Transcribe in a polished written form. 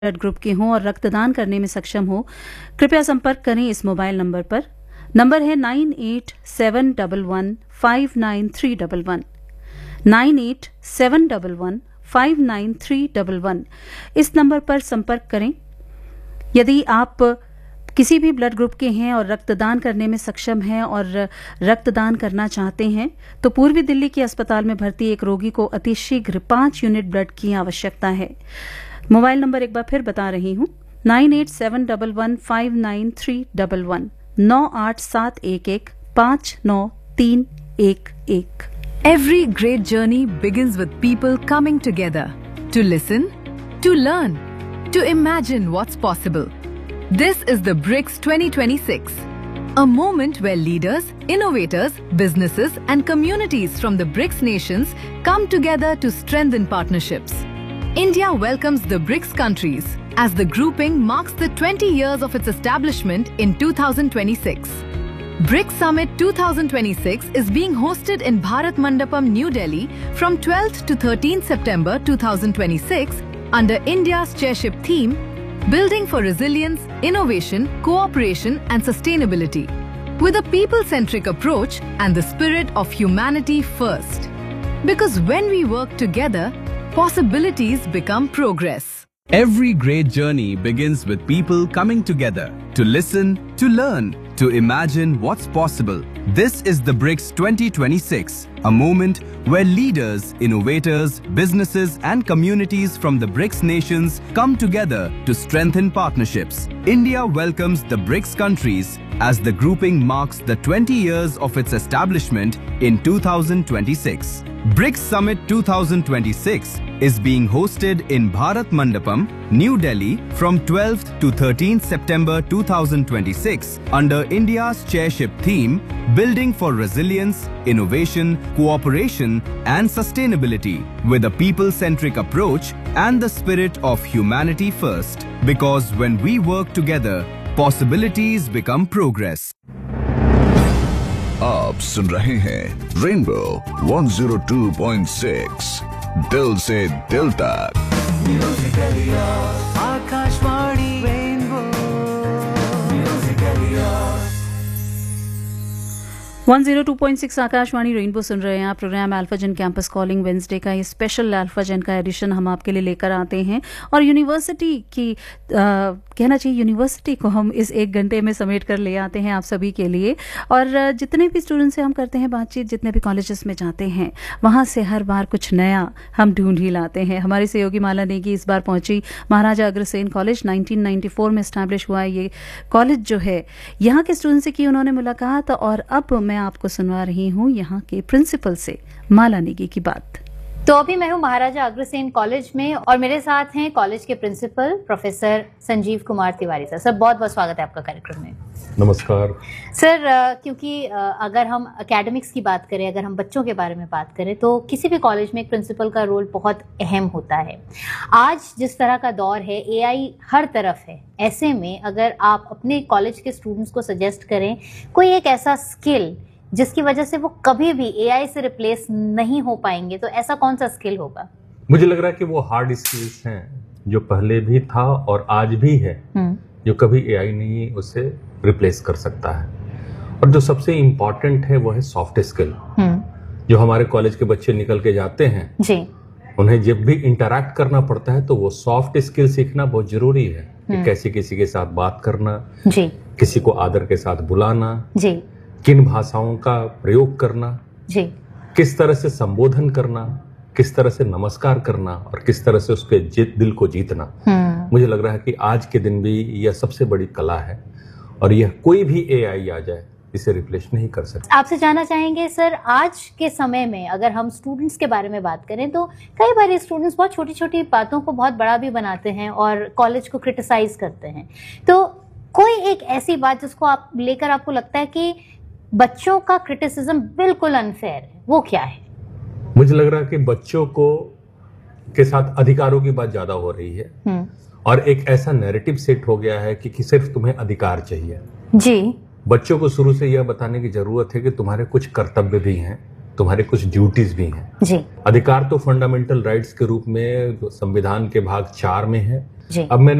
Blood group के हों और रक्तदान करने में सक्षम हो, कृपया संपर्क करें इस मोबाइल नंबर पर। नंबर है 9871159311 9871159311। इस नंबर पर संपर्क करें यदि आप किसी भी ब्लड ग्रुप के हैं और रक्तदान करने में सक्षम हैं और रक्तदान करना चाहते हैं तो पूर्वी दिल्ली के अस्पताल में भर्ती एक रोगी को अतिशीघ्र 5 यूनिट ब्लड की आवश्यकता है। मोबाइल नंबर एक बार फिर बता रही हूं, 9871159311 9871159311। Every great journey begins with people coming together to listen, to learn, to imagine what's possible. This is the BRICS 2026, a moment where leaders, innovators, businesses and communities from the BRICS nations come together to strengthen partnerships. India welcomes the BRICS countries as the grouping marks the 20 years of its establishment in 2026. BRICS Summit 2026 is being hosted in Bharat Mandapam, New Delhi from 12th to 13th September 2026 under India's chairship theme Building for Resilience, Innovation, Cooperation and Sustainability, with a people-centric approach and the spirit of humanity first. Because when we work together, possibilities become progress. Every great journey begins with people coming together to listen, to learn, to imagine what's possible. This is the BRICS 2026, a moment where leaders, innovators, businesses and communities from the BRICS nations come together to strengthen partnerships. India welcomes the BRICS countries as the grouping marks the 20 years of its establishment in 2026. BRICS Summit 2026 is being hosted in Bharat Mandapam, New Delhi from 12th to 13th September 2026 under India's chairship theme Building for Resilience, Innovation, Cooperation and Sustainability, with a people-centric approach and the spirit of humanity first. Because when we work together, possibilities become progress. आप सुन रहे हैं rainbow 102.6, दिल से दिल तक। Akashvani rainbow 102.6 Akashvani rainbow सुन रहे हैं आप। प्रोग्राम अल्फाजन कैंपस कॉलिंग वेंसडे का ये स्पेशल अल्फाजन का एडिशन हम आपके लिए लेकर आते हैं और यूनिवर्सिटी की कहना चाहिए यूनिवर्सिटी को हम इस 1 घंटे में समेट कर ले आते हैं आप सभी के लिए। और जितने भी स्टूडेंट से हम करते हैं बातचीत, जितने भी कॉलेजेस में जाते हैं, वहाँ से हर बार कुछ नया हम ढूंढ ही लाते हैं। हमारी सहयोगी माला नेगी इस बार पहुंची महाराजा अग्रसेन कॉलेज। 1994 में इस्टेब्लिश हुआ ये कॉलेज जो है, यहाँ के स्टूडेंट से की उन्होंने मुलाकात और अब मैं आपको सुनवा रही हूँ यहाँ के प्रिंसिपल से माला नेगी की बात। तो अभी मैं हूँ महाराजा अग्रसेन कॉलेज में और मेरे साथ हैं कॉलेज के principal professor Sanjeev Kumar Tiwari sir. Sir बहुत बहुत स्वागत है आपका कार्यक्रम में। नमस्कार सर। क्योंकि अगर हम एकेडमिक्स की बात करें, अगर हम बच्चों के बारे में बात करें तो किसी भी कॉलेज में एक प्रिंसिपल का रोल बहुत अहम होता है। आज जिस तरह का दौर है, एआई हर तरफ है, ऐसे में अगर आप अपने कॉलेज के स्टूडेंट्स को सजेस्ट करें कोई एक ऐसा स्किल जिसकी वजह से वो कभी भी एआई से रिप्लेस नहीं हो पाएंगे, तो ऐसा कौन सा स्किल होगा? मुझे लग रहा है कि वो हार्ड स्किल्स हैं जो पहले भी था और आज भी है, जो कभी एआई नहीं उसे रिप्लेस कर सकता है। और जो सबसे इम्पोर्टेंट है वो है सॉफ्ट स्किल। जो हमारे कॉलेज के बच्चे निकल के जाते हैं जी, उन्हें जब भी इंटरैक्ट करना पड़ता है तो वो सॉफ्ट स्किल सीखना बहुत जरूरी है कि कैसे किसी के साथ बात करना जी, किसी को आदर के साथ बुलाना जी, किन भाषाओं का प्रयोग करना जी, किस तरह से संबोधन करना, किस तरह से नमस्कार करना और किस तरह से उसके दिल को जीतना। मुझे लग रहा है कि आज के दिन भी यह सबसे बड़ी कला है और यह कोई भी एआई आ जाए इसे रिप्लेस नहीं कर सकता। आपसे जानना चाहेंगे सर, आज के समय में अगर हम स्टूडेंट्स के बारे में बात करें तो कई बार स्टूडेंट्स बहुत छोटी छोटी बातों को बहुत बड़ा भी बनाते हैं और कॉलेज को क्रिटिसाइज करते हैं, तो कोई एक ऐसी बात जिसको आप लेकर आपको लगता है कि बच्चों का क्रिटिसिज्म बिल्कुल अनफेयर है, वो क्या है? मुझे लग रहा है कि बच्चों को के साथ अधिकारों की बात ज्यादा हो रही है और एक ऐसा नैरेटिव सेट हो गया है कि सिर्फ तुम्हें अधिकार चाहिए जी। बच्चों को शुरू से यह बताने की जरूरत है कि तुम्हारे कुछ कर्तव्य भी हैं, तुम्हारे कुछ ड्यूटीज भी हैं। जी। अधिकार तो फंडामेंटल राइट्स के रूप में संविधान के भाग 4 में है। जी। अब मैंने